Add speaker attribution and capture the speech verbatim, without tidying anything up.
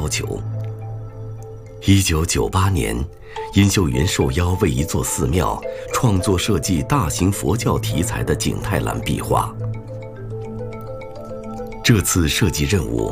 Speaker 1: 求。一九九八年，殷秀云受邀为一座寺庙创作设计大型佛教题材的景泰蓝壁画。这次设计任务